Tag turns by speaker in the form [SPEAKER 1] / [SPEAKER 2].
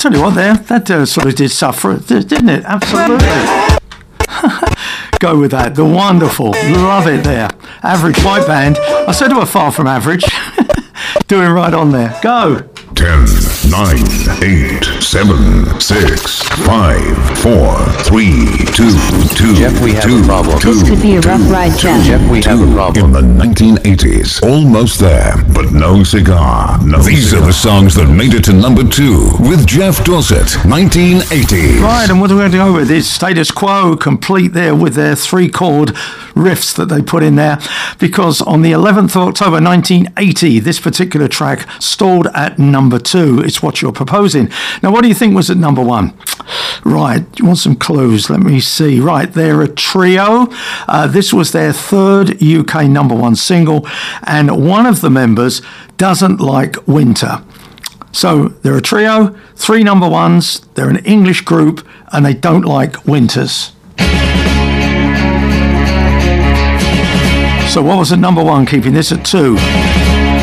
[SPEAKER 1] tell you what, that sort of did suffer, didn't it? Absolutely. Go with that. The Wonderful. Love it there. Average White Band. I said they were far from average. Doing right on there. Go.
[SPEAKER 2] 10, 9, 8, 7, 6, 5, 4, 3, 2.
[SPEAKER 3] Jeff, we have a problem.
[SPEAKER 4] This could be a rough ride, Jeff.
[SPEAKER 3] Jeff, we have a problem.
[SPEAKER 2] In the 1980s, almost there, but no cigar. These are the songs that made it to number 2 with Jeff Dorset, 1980s.
[SPEAKER 1] Right, and what we're going to go with is Status Quo, complete there with their 3-chord riffs that they put in there, because on the 11th of October 1980, this particular track stalled at number 2. It's What You're Proposing. Now, what do you think was at number 1? Right, you want some clues? Let me see. Right, they're a trio. This was their 3rd UK number 1 single, and one of the members doesn't like winter. So they're a trio, 3 number 1s, they're an English group, and they don't like winters. So what was at number 1, keeping this at 2?